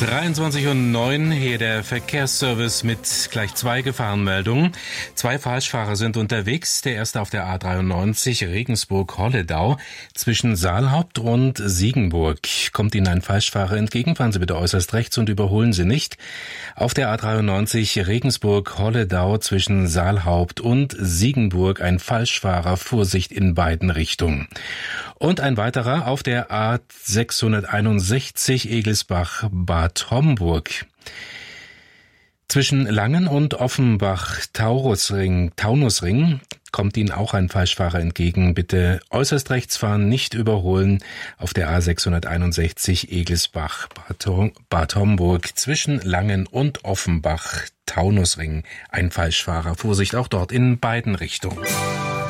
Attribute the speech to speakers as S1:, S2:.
S1: 23:09 Uhr, hier der Verkehrsservice mit gleich 2 Gefahrenmeldungen. 2 Falschfahrer sind unterwegs. Der erste auf der A93 Regensburg-Holledau zwischen Saalhaupt und Siegenburg. Kommt Ihnen ein Falschfahrer entgegen, fahren Sie bitte äußerst rechts und überholen Sie nicht. Auf der A93 Regensburg-Holledau zwischen Saalhaupt und Siegenburg ein Falschfahrer, Vorsicht in beiden Richtungen. Und ein weiterer auf der A661 Egelsbach-Bad Homburg. Zwischen Langen und Offenbach-Taunusring kommt Ihnen auch ein Falschfahrer entgegen. Bitte äußerst rechts fahren, nicht überholen. Auf der A661 Egelsbach-Bad Homburg zwischen Langen und Offenbach-Taunusring ein Falschfahrer. Vorsicht auch dort in beiden Richtungen.